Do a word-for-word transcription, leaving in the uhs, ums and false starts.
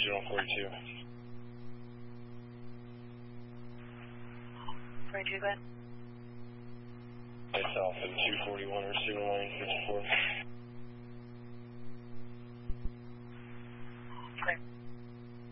General forty-two. forty-two, go ahead. It's Alpha two forty-one, receiver line fifty-four.